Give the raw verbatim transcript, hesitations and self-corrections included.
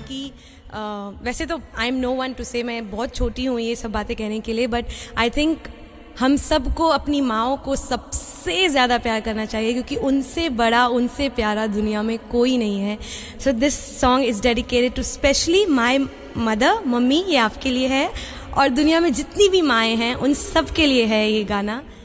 कि uh, वैसे तो I am no one two से, मैं बहुत छोटी हूँ ये सब बातें कहने के लिए, बट आई थिंक हम सबको अपनी माँओं को सबसे ज़्यादा प्यार करना चाहिए, क्योंकि उनसे बड़ा, उनसे प्यारा दुनिया में कोई नहीं है. So this song is dedicated to specially my mother. Mummy, ये आपके लिए है, और दुनिया में जितनी भी माएँ हैं उन सब के लिए है ये गाना.